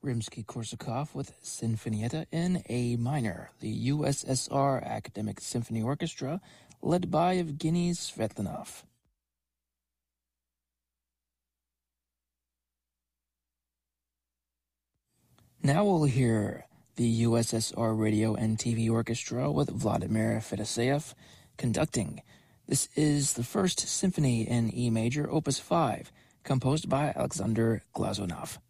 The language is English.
Rimsky-Korsakov with Sinfonietta in A minor, the USSR Academic Symphony Orchestra, led by Evgeny Svetlanov. Now we'll hear the USSR Radio and TV Orchestra with Vladimir Fedoseev conducting. This is the first symphony in E major, Opus 5, composed by Alexander Glazunov.